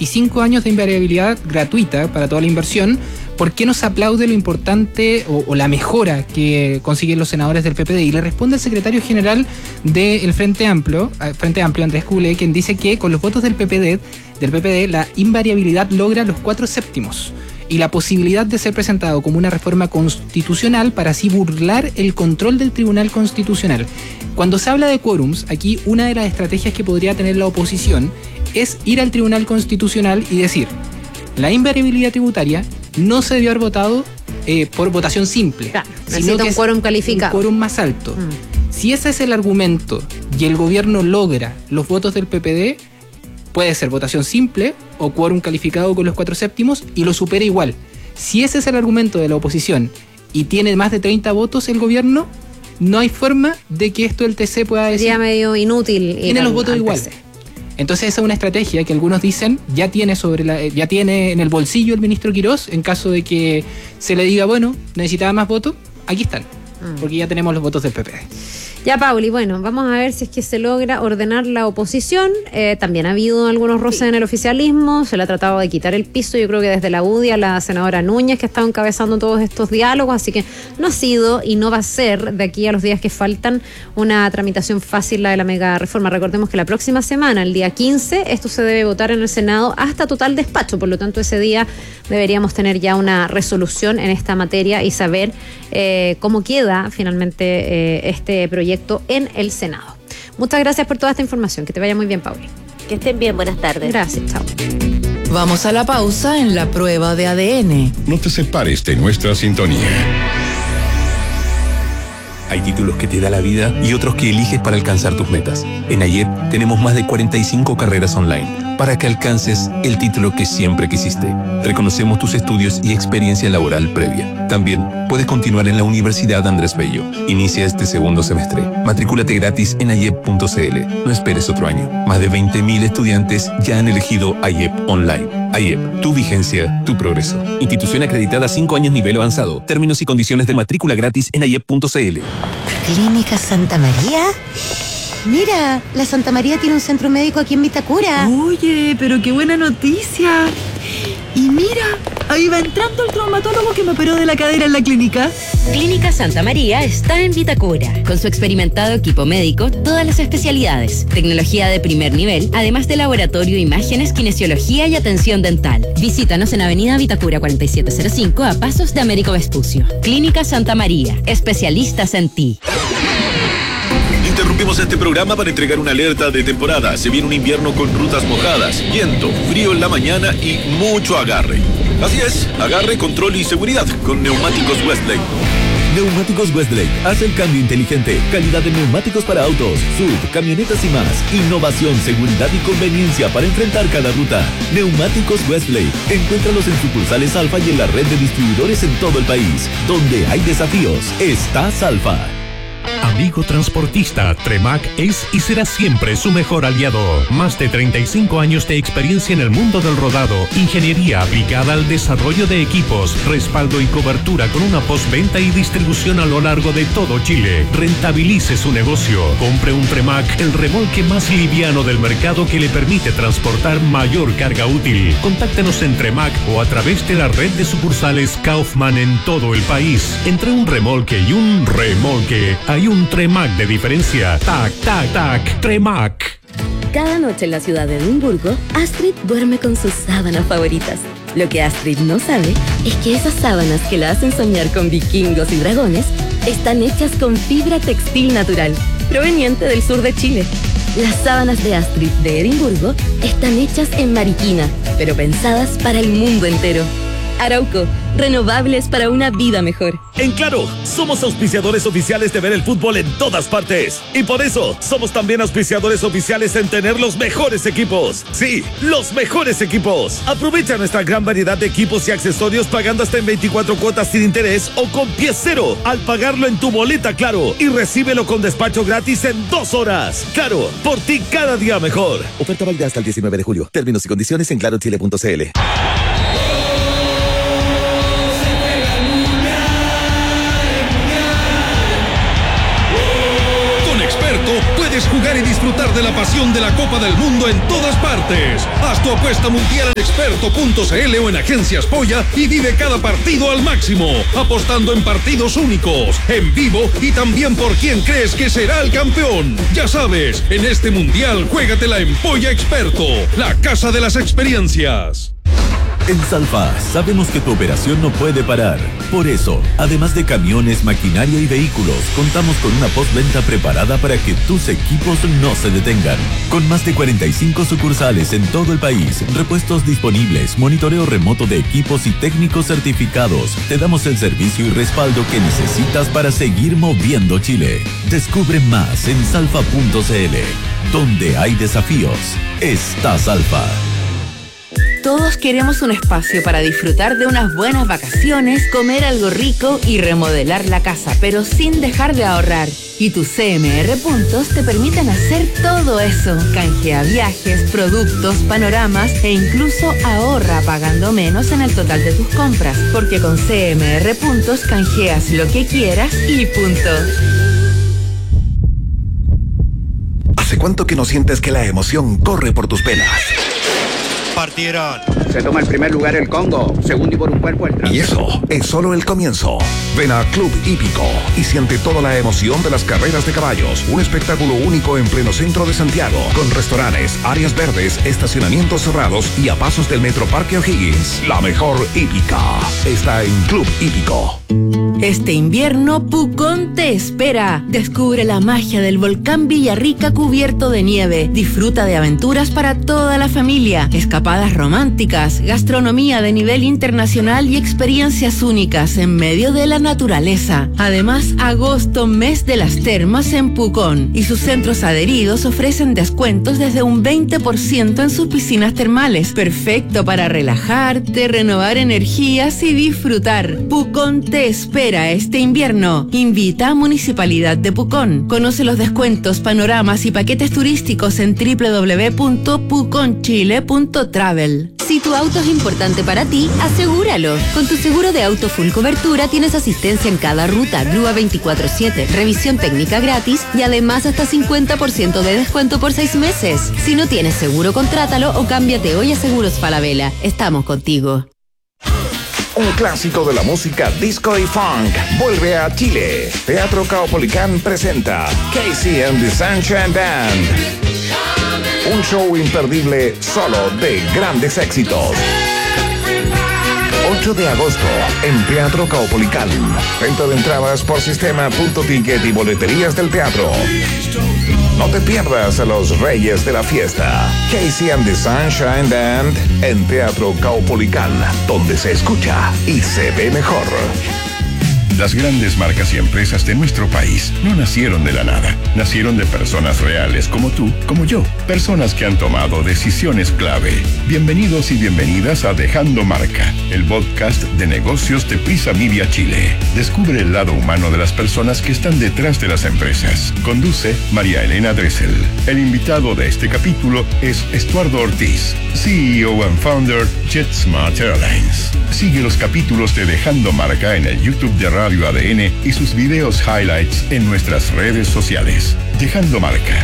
25 años de invariabilidad gratuita para toda la inversión, ¿por qué no se aplaude lo importante o la mejora que consiguen los senadores del PPD? Y le responde el secretario general del Frente Amplio, Andrés Coulet, quien dice que con los votos del PPD, la invariabilidad logra los 4/7 y la posibilidad de ser presentado como una reforma constitucional para así burlar el control del Tribunal Constitucional. Cuando se habla de quórums, aquí una de las estrategias que podría tener la oposición es ir al Tribunal Constitucional y decir: la invariabilidad tributaria no se debió haber votado por votación simple, claro, sino que un quórum calificado, un quórum más alto. Si ese es el argumento y el gobierno logra los votos del PPD, puede ser votación simple o quórum calificado con los 4/7 y lo supera igual. Si ese es el argumento de la oposición y tiene más de 30 votos el gobierno, no hay forma de que esto el TC pueda decir. Sería medio inútil. Tiene los votos igual. Entonces esa es una estrategia que algunos dicen ya tiene en el bolsillo el ministro Quirós en caso de que se le diga, bueno, necesitaba más votos, aquí están, porque ya tenemos los votos del PPD. Ya, Pauli, bueno, vamos a ver si es que se logra ordenar la oposición. También ha habido algunos roces en el oficialismo, se le ha tratado de quitar el piso, yo creo que desde la UDI a la senadora Núñez, que ha estado encabezando todos estos diálogos, así que no ha sido y no va a ser de aquí a los días que faltan una tramitación fácil la de la mega reforma. Recordemos que la próxima semana, el día 15, esto se debe votar en el Senado hasta total despacho, por lo tanto ese día deberíamos tener ya una resolución en esta materia y saber cómo queda finalmente este proyecto en el Senado. Muchas gracias por toda esta información. Que te vaya muy bien, Pauli. Que estén bien, buenas tardes. Gracias, chao. Vamos a la pausa en la prueba de ADN. No te separes de nuestra sintonía. Hay títulos que te da la vida y otros que eliges para alcanzar tus metas. En AYEP tenemos más de 45 carreras online para que alcances el título que siempre quisiste. Reconocemos tus estudios y experiencia laboral previa. También puedes continuar en la Universidad Andrés Bello. Inicia este segundo semestre. Matrículate gratis en ayep.cl. No esperes otro año. Más de 20.000 estudiantes ya han elegido AYEP Online. AYEP, tu vigencia, tu progreso. Institución acreditada 5 años nivel avanzado. Términos y condiciones de matrícula gratis en ayep.cl. ¿Clínica Santa María? Mira, la Santa María tiene un centro médico aquí en Vitacura. Oye, pero qué buena noticia. Y mira, ahí va entrando el traumatólogo que me operó de la cadera en la clínica. Clínica Santa María está en Vitacura. Con su experimentado equipo médico, todas las especialidades, tecnología de primer nivel, además de laboratorio, imágenes, kinesiología y atención dental. Visítanos en Avenida Vitacura 4705 a pasos de Américo Vespucio. Clínica Santa María, especialistas en ti. Interrumpimos este programa para entregar una alerta de temporada. Se viene un invierno con rutas mojadas, viento, frío en la mañana y mucho agarre. Así es, agarre, control y seguridad con Neumáticos Westlake. Neumáticos Westlake hace el cambio inteligente. Calidad de neumáticos para autos, SUV, camionetas y más. Innovación, seguridad y conveniencia para enfrentar cada ruta. Neumáticos Westlake. Encuéntralos en sucursales Alfa y en la red de distribuidores en todo el país. Donde hay desafíos, estás Alfa. Amigo transportista, Tremac es y será siempre su mejor aliado. Más de 35 años de experiencia en el mundo del rodado, ingeniería aplicada al desarrollo de equipos, respaldo y cobertura con una postventa y distribución a lo largo de todo Chile. Rentabilice su negocio. Compre un Tremac, el remolque más liviano del mercado que le permite transportar mayor carga útil. Contáctenos en Tremac o a través de la red de sucursales Kaufman en todo el país. Entre un remolque y un remolque, hay un Tremac de diferencia. Tac, tac, tac, Tremac. Cada noche en la ciudad de Edimburgo, Astrid duerme con sus sábanas favoritas. Lo que Astrid no sabe es que esas sábanas que la hacen soñar con vikingos y dragones están hechas con fibra textil natural, proveniente del sur de Chile. Las sábanas de Astrid de Edimburgo están hechas en Mariquina, pero pensadas para el mundo entero. Arauco, renovables para una vida mejor. En Claro, somos auspiciadores oficiales de ver el fútbol en todas partes. Y por eso, somos también auspiciadores oficiales en tener los mejores equipos. Sí, los mejores equipos. Aprovecha nuestra gran variedad de equipos y accesorios pagando hasta en 24 cuotas sin interés o con pie cero al pagarlo en tu boleta Claro. Y recíbelo con despacho gratis en 2 horas. Claro, por ti cada día mejor. Oferta válida hasta el 19 de julio. Términos y condiciones en clarochile.cl. Puedes puedes jugar y disfrutar de la pasión de la Copa del Mundo en todas partes. Haz tu apuesta mundial en experto.cl o en Agencias Polla y vive cada partido al máximo, apostando en partidos únicos, en vivo y también por quién crees que será el campeón. Ya sabes, en este mundial juégatela en Polla Experto, la casa de las experiencias. En Salfa sabemos que tu operación no puede parar. Por eso, además de camiones, maquinaria y vehículos, contamos con una postventa preparada para que tus equipos no se detengan. Con más de 45 sucursales en todo el país, repuestos disponibles, monitoreo remoto de equipos y técnicos certificados, te damos el servicio y respaldo que necesitas para seguir moviendo Chile. Descubre más en salfa.cl. Donde hay desafíos, está Salfa. Todos queremos un espacio para disfrutar de unas buenas vacaciones, comer algo rico y remodelar la casa, pero sin dejar de ahorrar. Y tus CMR Puntos te permiten hacer todo eso. Canjea viajes, productos, panoramas e incluso ahorra pagando menos en el total de tus compras, porque con CMR Puntos canjeas lo que quieras y punto. ¿Hace cuánto que no sientes que la emoción corre por tus venas? Partieron. Se toma el primer lugar el Congo, segundo y por un cuerpo el Y eso es solo el comienzo. Ven a Club Hípico y siente toda la emoción de las carreras de caballos. Un espectáculo único en pleno centro de Santiago, con restaurantes, áreas verdes, estacionamientos cerrados y a pasos del Metro Parque O'Higgins. La mejor hípica está en Club Hípico. Este invierno, Pucón te espera. Descubre la magia del volcán Villarrica cubierto de nieve. Disfruta de aventuras para toda la familia, escapadas románticas, gastronomía de nivel internacional y experiencias únicas en medio de la naturaleza. Además, agosto, mes de las termas en Pucón, y sus centros adheridos ofrecen descuentos desde un 20% en sus piscinas termales. Perfecto para relajarte, renovar energías y disfrutar. Pucón te espera este invierno. Invita a Municipalidad de Pucón. Conoce los descuentos, panoramas y paquetes turísticos en www.puconchile.travel. Si tu auto es importante para ti, asegúralo. Con tu seguro de auto full cobertura tienes asistencia en cada ruta, grúa 24/7, revisión técnica gratis y además hasta 50% de descuento por 6 meses. Si no tienes seguro, contrátalo o cámbiate hoy a Seguros Falabella. Estamos contigo. Un clásico de la música disco y funk vuelve a Chile. Teatro Caupolicán presenta Casey and the Sunshine Band. Un show imperdible solo de grandes éxitos. 8 de agosto en Teatro Caupolicán. Venta de entradas por sistema.ticket y boleterías del teatro. No te pierdas a los reyes de la fiesta. Casey and the Sunshine Band en Teatro Caupolicán, donde se escucha y se ve mejor. Las grandes marcas y empresas de nuestro país no nacieron de la nada. Nacieron de personas reales como tú, como yo. Personas que han tomado decisiones clave. Bienvenidos y bienvenidas a Dejando Marca, el podcast de negocios de Prisa Media Chile. Descubre el lado humano de las personas que están detrás de las empresas. Conduce María Elena Dressel. El invitado de este capítulo es Estuardo Ortiz, CEO and founder JetSmart Airlines. Sigue los capítulos de Dejando Marca en el YouTube de Radio ADN y sus videos highlights en nuestras redes sociales. Dejando Marca.